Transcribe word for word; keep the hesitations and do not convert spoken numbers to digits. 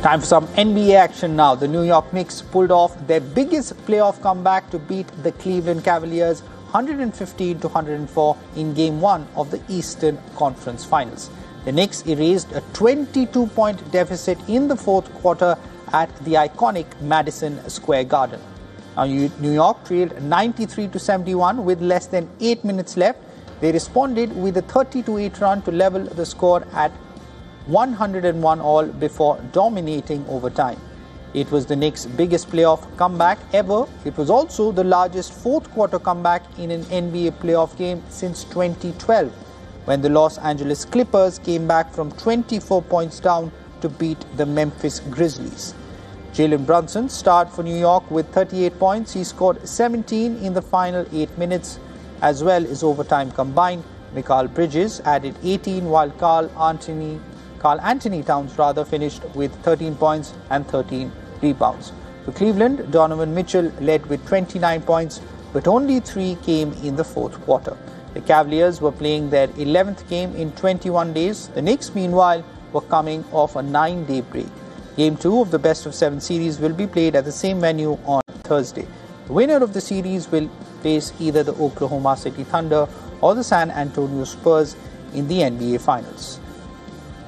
Time for some N B A action now. The New York Knicks pulled off their biggest playoff comeback to beat the Cleveland Cavaliers one fifteen to one oh four in Game one of the Eastern Conference Finals. The Knicks erased a twenty-two point deficit in the fourth quarter at the iconic Madison Square Garden. Now, New York trailed ninety-three to seventy-one with less than eight minutes left. They responded with a thirty to eight run to level the score at one hundred one all before dominating overtime. It was the Knicks' biggest playoff comeback ever. It was also the largest fourth quarter comeback in an N B A playoff game since twenty twelve, when the Los Angeles Clippers came back from twenty-four points down to beat the Memphis Grizzlies. Jalen Brunson starred for New York with thirty-eight points. He scored seventeen in the final eight minutes, as well as overtime combined. Mikal Bridges added eighteen, while Karl Anthony, Karl Anthony Towns rather finished with thirteen points and thirteen rebounds. For Cleveland, Donovan Mitchell led with twenty-nine points, but only three came in the fourth quarter. The Cavaliers were playing their eleventh game in twenty-one days. The Knicks, meanwhile, were coming off a nine-day break. Game two of the best of seven series will be played at the same venue on Thursday. The winner of the series will face either the Oklahoma City Thunder or the San Antonio Spurs in the N B A Finals.